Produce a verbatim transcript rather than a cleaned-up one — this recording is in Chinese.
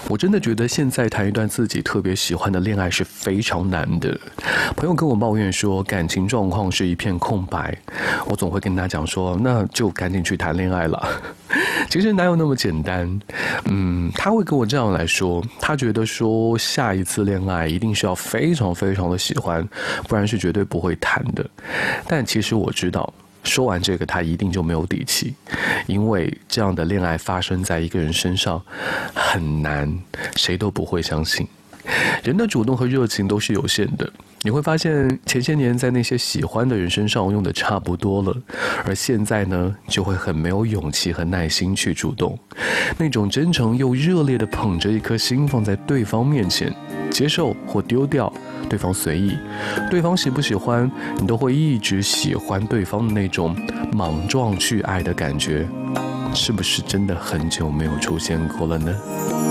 我真的觉得现在谈一段自己特别喜欢的恋爱是非常难的。朋友跟我抱怨说感情状况是一片空白，我总会跟他讲说，那就赶紧去谈恋爱了。其实哪有那么简单？嗯，他会跟我这样来说，他觉得说下一次恋爱一定是要非常非常的喜欢，不然是绝对不会谈的。但其实我知道，说完这个他一定就没有底气，因为这样的恋爱发生在一个人身上很难，谁都不会相信。人的主动和热情都是有限的，你会发现前些年在那些喜欢的人身上用的差不多了，而现在呢就会很没有勇气和耐心去主动。那种真诚又热烈的捧着一颗心放在对方面前，接受或丢掉，对方随意，对方喜不喜欢你都会一直喜欢对方的那种莽撞去爱的感觉，是不是真的很久没有出现过了呢？